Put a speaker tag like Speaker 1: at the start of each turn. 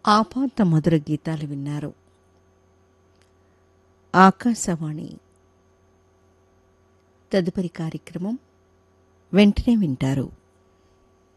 Speaker 1: ఆపాత మధుర గీతాలు విన్నారు. ఆకాశవాణి తదుపరి కార్యక్రమం వెంటనే వింటారు.